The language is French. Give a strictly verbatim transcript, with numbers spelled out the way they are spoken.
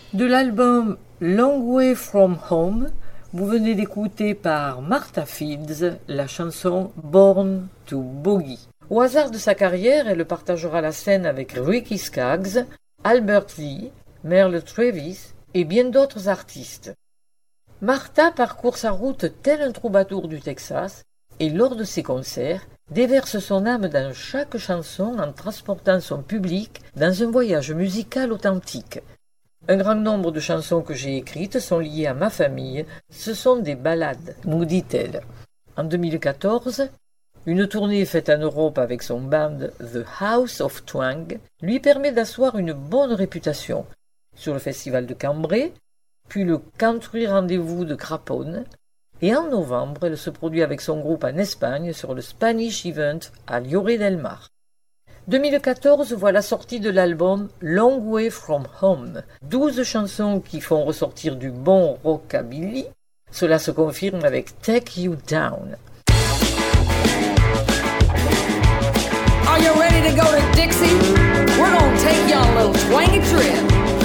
De l'album Long Way From Home, vous venez d'écouter par Martha Fields la chanson Born to Boogie. Au hasard de sa carrière, elle partagera la scène avec Ricky Skaggs, Albert Lee, Merle Travis et bien d'autres artistes. Martha parcourt sa route tel un troubadour du Texas et lors de ses concerts, déverse son âme dans chaque chanson en transportant son public dans un voyage musical authentique. Un grand nombre de chansons que j'ai écrites sont liées à ma famille, ce sont des ballades, nous dit-elle. En deux mille quatorze, une tournée faite en Europe avec son band The House of Twang lui permet d'asseoir une bonne réputation sur le festival de Cambrai, puis le Country Rendez-vous de Craponne, et en novembre, elle se produit avec son groupe en Espagne sur le Spanish Event à Lloret del Mar. deux mille quatorze voit la sortie de l'album Long Way From Home, douze chansons qui font ressortir du bon rockabilly. Cela se confirme avec Take You Down. Are you ready to go to Dixie? We're gonna take you on a little twangy trip.